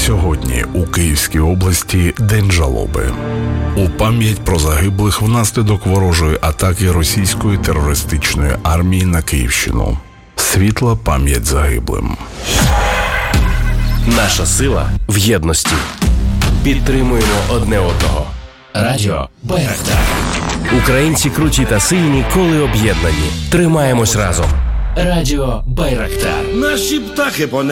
Сьогодні у Київській області День жалоби. У пам'ять про загиблих внаслідок ворожої атаки російської терористичної армії на Київщину. Світла пам'ять загиблим. Наша сила в єдності. Підтримуємо одне одного. Радіо Байрактар. Українці круті та сильні, коли об'єднані. Тримаємось разом. Радіо Байрактар. Наші птахи по